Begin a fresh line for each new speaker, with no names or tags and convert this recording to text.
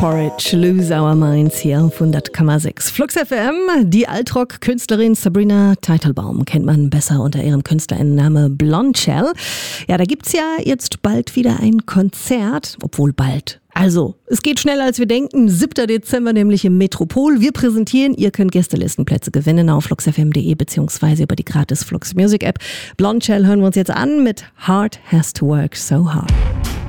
Porridge, Lose Our Minds hier auf 100,6 Flux FM. Die Altrock-Künstlerin Sabrina Teitelbaum kennt man besser unter ihrem Künstlerinnenname Blondshell. Ja, da gibt's ja jetzt bald wieder ein Konzert, obwohl bald. Also, es geht schneller als wir denken. 7. Dezember nämlich im Metropol. Wir präsentieren, ihr könnt Gästelistenplätze gewinnen auf fluxfm.de beziehungsweise über die gratis Flux Music App. Blondshell hören wir uns jetzt an mit Heart Has to Work So Hard.